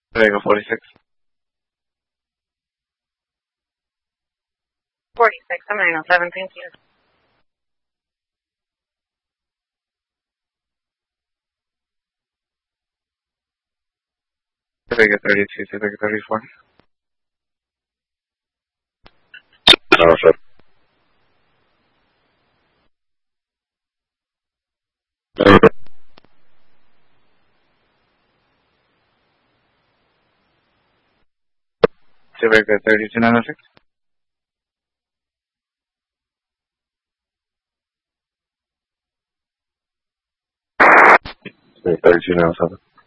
Vega 46. 46, I'm 907, thank you. Vega 33 to Vega 34. No, sir. Vega 32 906. 32 now, 7.